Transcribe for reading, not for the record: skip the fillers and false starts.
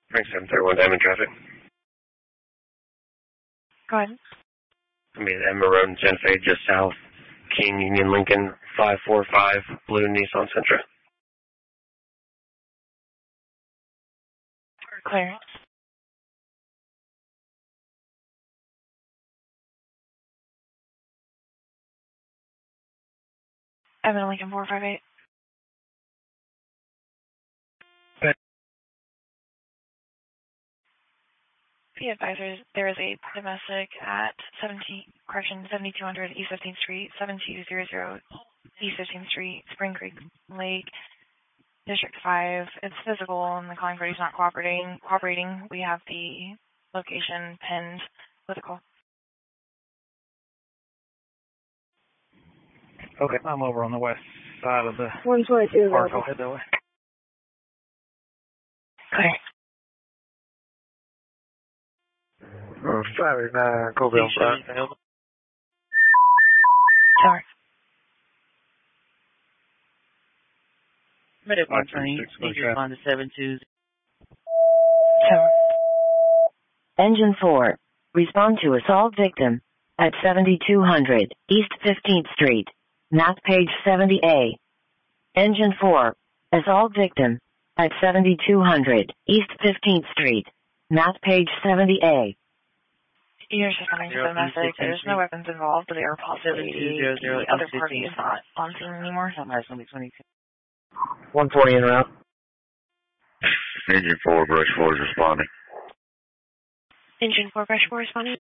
Frank 731 Diamond Traffic. Go ahead. I mean, Emma Road in Santa Fe, just south. King Union Lincoln 545 Blue Nissan Sentra. Clearance. Evan Lincoln 458. Be advisors, there is a domestic at 7200 East 15th Street, 7200 East 15th Street, Spring Creek Lake, District 5. It's physical and the calling party's not cooperating. We have the location pinned with a call. Okay, I'm over on the west side of the 122 park. I'll head that way. Clear. 589, Kobe on front. Tower. Medic 120, please respond to 72. Tower. Engine 4, respond to assault victim at 7200 East 15th Street, map page 70A. Engine 4, assault victim at 7200 East 15th Street, map page 70A. You're just responding to the message. There's no weapons involved, but they are possibly the other party is not on scene anymore. 140 en route. Engine 4, Brush 4 is responding. Engine 4, Brush 4 responding.